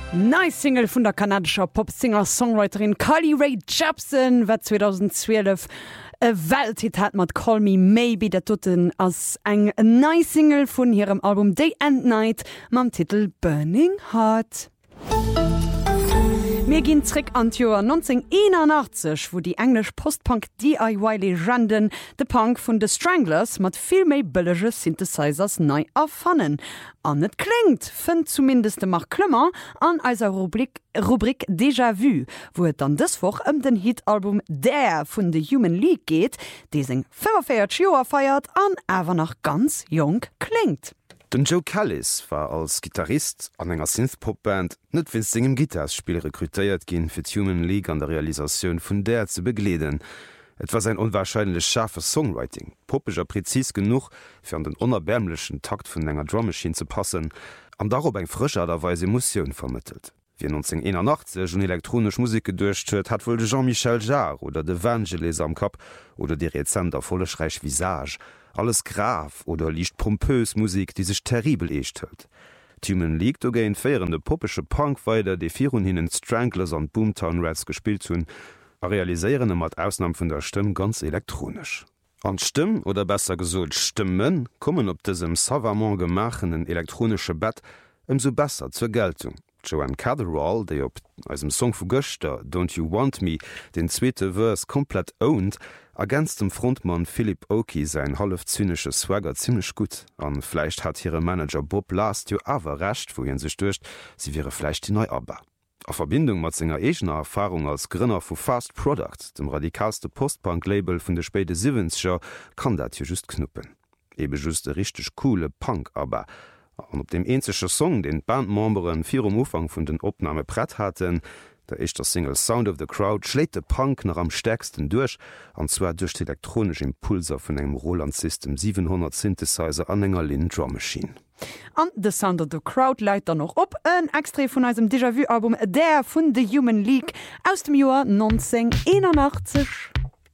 Nice Single vun der kanadischer Popsinger-Songwriterin Carly Rae Jepsen wat 2012 Welthit hat mat Call Me Maybe der Toten ass eng nice Single vun ihrem Album Day and Night mam Titel Burning Heart. Mir ginn Trick an Joer 1981, wo die englisch Postpunk DIY-Legenden de Punk vun The Stranglers mat viel méi bëllege Synthesizers nei erfannen. An net klingt, fën zumindest de Mark Klümmer an eiser Rubrik Déjà Vu, wo et dann deswoch den Hitalbum Der vun The Human League geht, dé seg 45 Joer feiert an awer nach ganz jong klingt. Den Joe Callis war als Gitarrist an enger Synthpopband net vun segem Gitarspiel rekrutéiert ginn fir d'Human League an der Realisationun vun der ze begleden. Et war sein unwahrscheinlich scharfe Songwriting, poppeger präzis genug fir an den onerbärmlechen Takt vun enger Drummachine ze passen, an darob eng frischer derweise Emoioun vermittelt. Wie 1981 schon elektronisch Musik gedurcht huet, hat wohl de Jean-Michel Jarre oder de Vangelis am Kap oder de Rezender volleschreich Visage, alles graf oder liicht pompös Musik, die sich terribel echt huet. Human League géint féierende poppesche Punkweider, de virun hinnen Stranglers an Boomtown Rats gespielt hunn, a realiseieren mat Ausnahme vun der Stimme ganz elektronisch. An Stimm oder besser gesot Stimmen kommen op desem savamment gemachenen elektronische Bett so besser zur Geltung. Joanne Catherall, déi op eisem Song vu Göster Don't You Want Me den zweete Vers komplett owned, ergänzt dem Frontmann Philip Oakey sein half zynische Swagger ziemlich gut. An Fleicht hat ihre Manager Bob Last jo awer recht, wo hien sech duercht, sie wäre fleicht die Neuabba. A Verbindung mat senger egener Erfahrung als Grinner vu Fast Product, dem radikalste Postpunk-Label vun de späte 70er, kann dat hier just knuppen. Ebe just de richtig coole Punk aber. An op dem enzesche Song den Bandmemberen vir Ufang vun den Opname brett hatten, der echt der Single Sound of the Crowd schlägt de Punk nach am stärksten durch, anzwer durch die elektronische Impulser vun engem Roland System 700 Synthesizer an enger Lin Drum Machine. An The Sound of the Crowd leiit er noch op en Extre vun eisem Déjà-vu-Album Der vun The Human League aus dem Joar 1981.